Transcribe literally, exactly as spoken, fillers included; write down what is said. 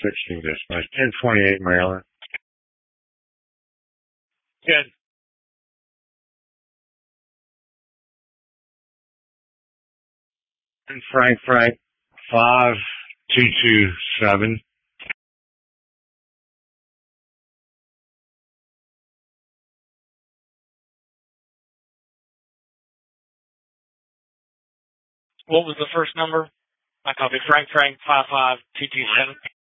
sixteen dispatch. ten twenty-eight Maryland. Good. And Frank Frank five two two seven. What was the first number? I copy. Frank Frank five five two two seven.